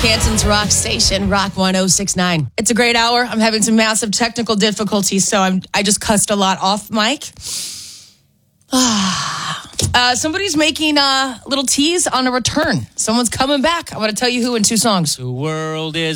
Canton's Rock Station, Rock 1069. It's a great hour. I'm having some massive technical difficulties, so I just cussed a lot off mic. Somebody's making a little tease on a return. Someone's coming back. I'm going to tell you who in 2 songs. The world is